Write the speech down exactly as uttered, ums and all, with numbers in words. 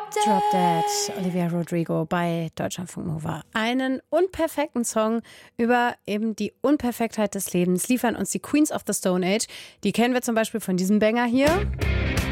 Drop Dead, Olivia Rodrigo bei Deutschlandfunk Nova. Einen unperfekten Song über eben die Unperfektheit des Lebens liefern uns die Queens of the Stone Age. Die kennen wir zum Beispiel von diesem Banger hier.